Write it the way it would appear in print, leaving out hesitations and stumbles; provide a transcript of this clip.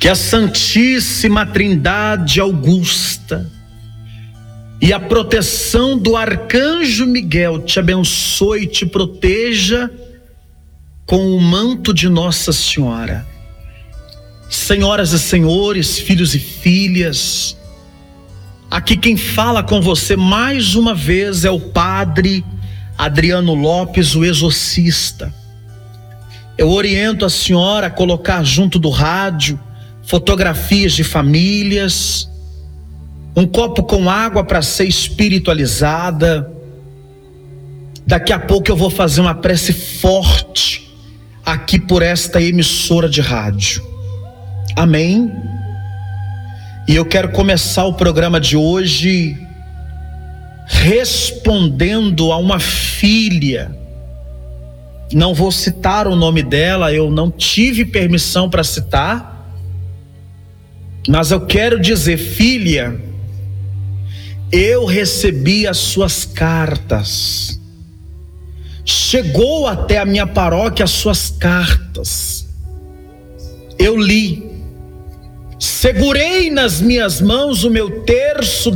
Que a Santíssima Trindade Augusta e a proteção do Arcanjo Miguel te abençoe e te proteja com o manto de Nossa Senhora. Senhoras e senhores, filhos e filhas, aqui quem fala com você mais uma vez é o Padre Adriano Lopes, o exorcista. Eu oriento a senhora a colocar junto do rádio fotografias de famílias, um copo com água para ser espiritualizada. Daqui a pouco eu vou fazer uma prece forte aqui por esta emissora de rádio. Amém? E eu quero começar o programa de hoje respondendo a uma filha. Não vou citar o nome dela, eu não tive permissão para citar, mas eu quero dizer, filha, eu recebi as suas cartas, chegou até a minha paróquia as suas cartas, eu li, segurei nas minhas mãos o meu terço